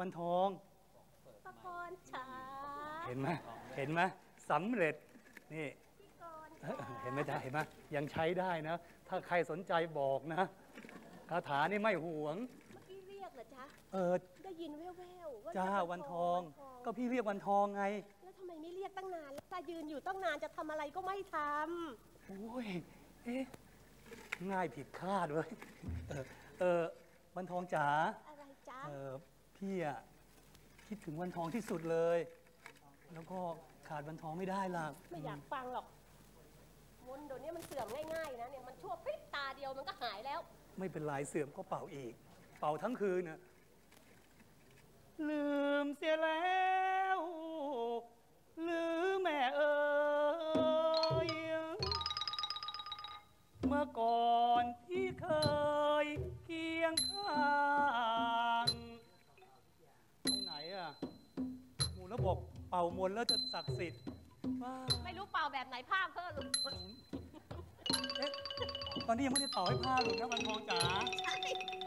วันทองพระพรจ๋าเห็นไหมสำเร็จนี่เห็นไหมจ๊ะเห็นไหมยังใช้ได้นะถ้าใครสนใจบอกนะคาถานี่ไม่หวงเมื่อกี้เรียกเหรอจ๊ะได้ยินแว่วๆว่าจ้าวันทองก็พี่เรียกวันทองไงแล้วทำไมไม่เรียกตั้งนานถ้ายืนอยู่ตั้งนานจะทำอะไรก็ไม่ทำโอ้ยง่ายผิดคาดเลยวันทองจ๋าอะไรจ๊ะพี่อะคิดถึงวันทองที่สุดเลยแล้วก็ขาดวันทองไม่ได้ล่ะไม่อยากฟังหรอกมนต์เดี๋ยวนี้มันเสื่อมง่ายๆนะเนี่ยมันชั่วพริบตาเดียวมันก็หายแล้วไม่เป็นไรเสื่อมก็เป่าอีกเป่าทั้งคืนนะลืมเสียแล้วหรือแม่เอ๋ยเมื่อก่อนที่เคยเคียงข้างตรงไหนอ่ะหมูแล้วบอกเป่ามนต์แล้วจะศักดิ์สิทธิ์ไม่รู้เป่าแบบไหนผ้าเพิ่มหรือตอนนี้ยังไม่ได้เป่าให้ผ้าหลุดนะวันทองจ๋า